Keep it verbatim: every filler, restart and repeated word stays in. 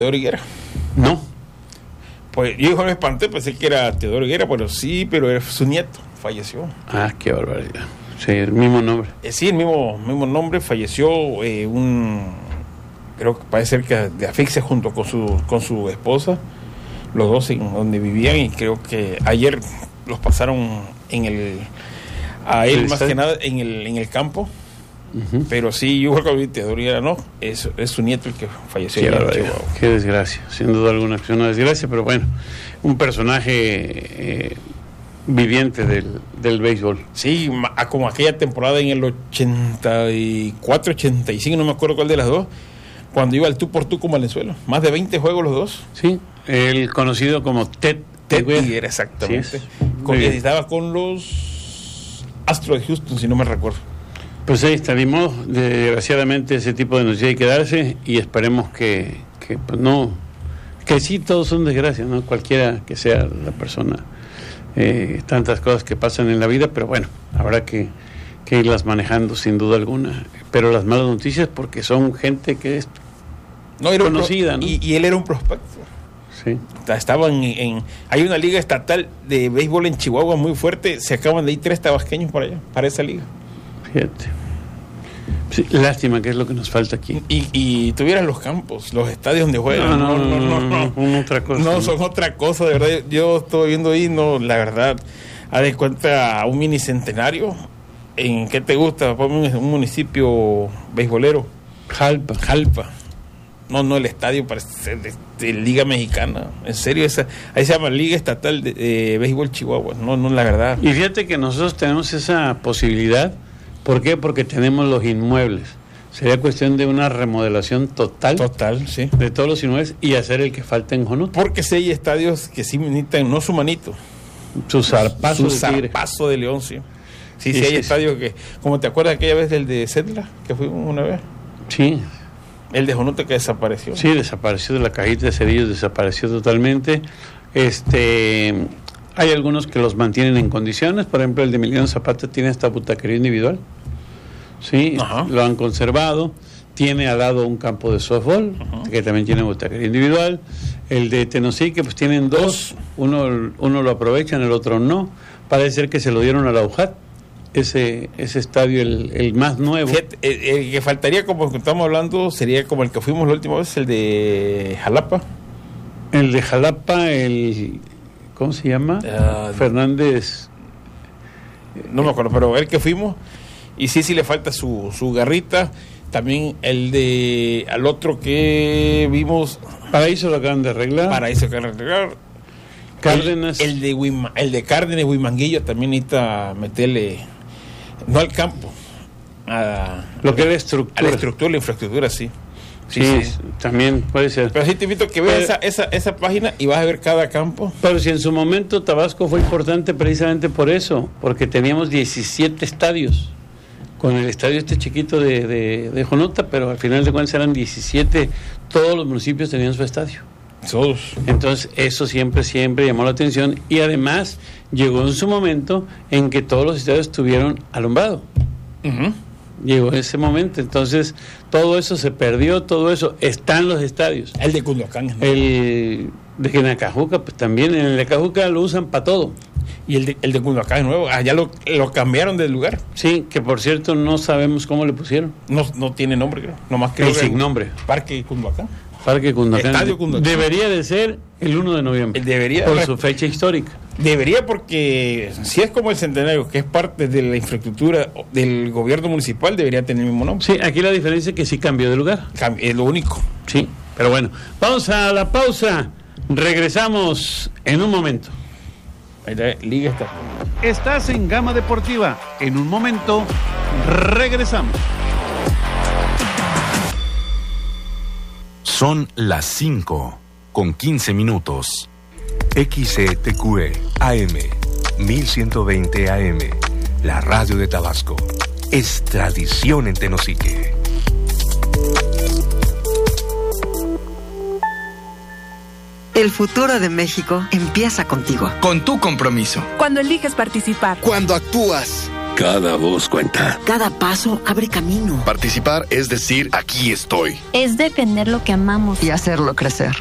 Teodoro Higuera. No. Pues yo me espanté, pensé que era Teodoro Higuera, pero sí, pero era su nieto, falleció. Ah, qué barbaridad. Sí, el mismo nombre. Eh, sí, el mismo, mismo nombre, falleció eh, un, creo que parece ser que de asfixia junto con su, con su esposa, los dos en donde vivían, y creo que ayer los pasaron en el, a él más que nada en el, en el campo. Uh-huh. Pero sí, yo creo que Teodoro Higuera no, es, es su nieto el que falleció. Qué, qué desgracia, sin duda alguna es una desgracia, pero bueno, un personaje eh, viviente del, del béisbol. Sí, como aquella temporada en el ochenta y cuatro, ochenta y cinco, no me acuerdo cuál de las dos, cuando iba al tú por tú con Valenzuela, más de veinte juegos los dos. Sí, el conocido como Ted Ted Higuera, exactamente. Sí, con, estaba con los Astros de Houston, si no me recuerdo. Pues ahí está, desgraciadamente ese tipo de noticias hay que darse y esperemos que, que pues no, que sí todos son desgracias, ¿no? Cualquiera que sea la persona, eh, tantas cosas que pasan en la vida, pero bueno, habrá que, que irlas manejando sin duda alguna, pero las malas noticias porque son gente que es no, era conocida, pro, ¿no? Y, y él era un prospecto. Sí. Estaban en, en, hay una liga estatal de béisbol en Chihuahua muy fuerte, se acaban de ir tres tabasqueños para allá, para esa liga. Fíjate. Sí, lástima que es lo que nos falta aquí. Y, y tuvieras los campos, los estadios donde juegan. No, no, no, no, no, no, no, no otra cosa. No, son otra cosa, de verdad. Yo estoy viendo ahí, no, la verdad, a de cuenta un mini centenario. ¿En qué te gusta? Ponme un municipio beisbolero. Jalpa. Jalpa. No, no, el estadio parece de, de Liga Mexicana. En serio, esa, ahí se llama Liga Estatal de, de Béisbol Chihuahua. No, no, la verdad. Y fíjate que nosotros tenemos esa posibilidad. ¿Por qué? Porque tenemos los inmuebles. Sería cuestión de una remodelación total. Total, sí. De todos los inmuebles y hacer el que falta en Jonuta. Porque sí hay estadios que sí necesitan, no su manito. Su zarpazo Su de zarpazo de León, sí. Sí, sí, sí hay sí, estadios sí. que... Como te acuerdas aquella vez del de Cetla, que fuimos una vez. Sí. El de Jonuta que desapareció. Sí, desapareció de la cajita de cerillos, desapareció totalmente. Este... Hay algunos que los mantienen en condiciones, por ejemplo el de Emiliano Zapata tiene esta butaquería individual, sí, ajá, lo han conservado, tiene al lado un campo de softball, ajá, que también tiene butaquería individual, el de Tenosique pues tienen dos, uno, uno lo aprovechan, el otro no, parece ser que se lo dieron a la U J A T, ese, ese estadio el, el más nuevo. Fíjate, el, el que faltaría, como que estamos hablando, sería como el que fuimos la última vez, el de Jalapa. El de Jalapa, el... ¿Cómo se llama? Uh, Fernández. No me acuerdo, pero el que fuimos, y sí, sí le falta su, su garrita. También el de, al otro que vimos. Paraíso lo acaban de arreglar. Paraíso lo acaban de arreglar. Cárdenas. El, el, de, Huima, el de Cárdenas, Huimanguillo, también necesita meterle, no al campo, a lo que es la estructura. A la estructura, la infraestructura, sí. Sí, sí, sí, también puede ser. Pero sí te invito a que veas esa, esa, esa página y vas a ver cada campo. Pero si en su momento Tabasco fue importante precisamente por eso, porque teníamos diecisiete estadios, con el estadio este chiquito de, de, de Jonuta, pero al final de cuentas eran diecisiete, todos los municipios tenían su estadio. Todos. Entonces eso siempre, siempre llamó la atención y además llegó en su momento en que todos los estadios estuvieron alumbrados. Uh-huh. Llegó ese momento, entonces todo eso se perdió, todo eso está en los estadios. El de Cunduacán, ¿no? El de Nacajuca, pues también, en el de Nacajuca lo usan para todo. Y el de, el de Cunduacán es nuevo, ah, ya lo, lo cambiaron del lugar. Sí, que por cierto no sabemos cómo le pusieron. No, no tiene nombre, creo. Nomás creo el que sin nombre. Parque Cunduacán. Parque Cunduacán. Estadio Cunduacán. Debería de ser el uno de noviembre. Debería. Por su fecha histórica. Debería, porque si es como el Centenario, que es parte de la infraestructura del gobierno municipal, debería tener el mismo nombre. Sí, aquí la diferencia es que sí cambió de lugar. Es lo único. Sí, pero bueno, vamos a la pausa. Regresamos en un momento. Ahí está, Liga está. Estás en Gama Deportiva. En un momento, regresamos. Son las cinco con quince minutos. X E T Q E A M mil ciento veinte A M, la radio de Tabasco. Es tradición en Tenosique. El futuro de México empieza contigo. Con tu compromiso. Cuando eliges participar. Cuando actúas. Cada voz cuenta. Cada paso abre camino. Participar es decir, aquí estoy. Es defender lo que amamos. Y hacerlo crecer.